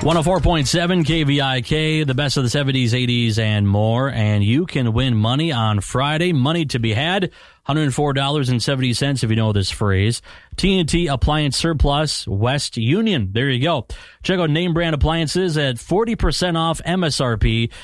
104.7 KVIK, the best of the 70s, 80s, and more. And you can win money on Friday. Money to be had, $104.70 if you know this phrase. TNT Appliance Surplus, West Union. There you go. Check out name brand appliances at 40% off MSRP